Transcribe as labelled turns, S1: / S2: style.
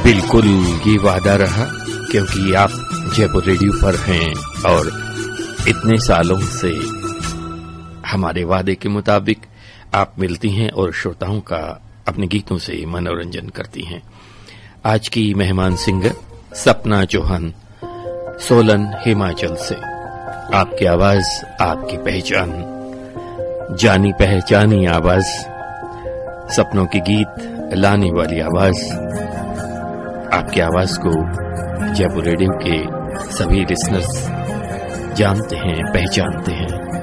S1: बिल्कुल ये वादा रहा, क्योंकि आप जयपुर रेडियो पर हैं और इतने सालों से हमारे वादे के मुताबिक आप मिलती हैं और श्रोताओं का अपने गीतों से मनोरंजन करती हैं। आज की मेहमान सिंगर सपना चौहान, सोलन हिमाचल से। आपकी आवाज, आपकी पहचान, जानी पहचानी आवाज, सपनों के गीत लाने वाली आवाज। आपकी आवाज को जयपुर रेडियो के सभी लिसनर्स जानते हैं, पहचानते हैं।